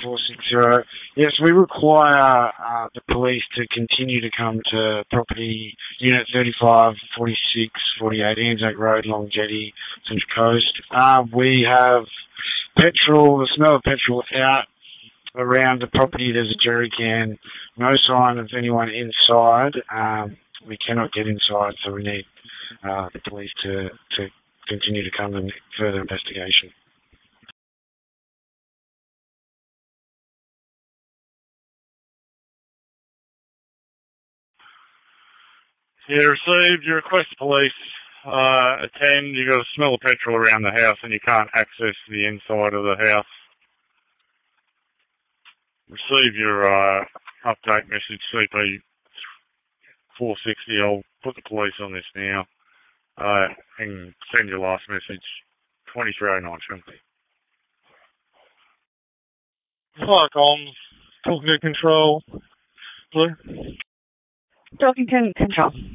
460. Yes, we require the police to continue to come to property Unit 35, 46, 48 Anzac Road, Long Jetty, Central Coast. We have petrol, the smell of petrol out around the property. There's a jerry can, no sign of anyone inside. We cannot get inside, so we need the police to continue to come and further investigation. You received your request, police. Attend. You got a smell of petrol around the house and you can't access the inside of the house. Receive your update message, CP 460. I'll put the police on this now and send your last message 2309. Fire comms, talking to control. Blue? Talking to control.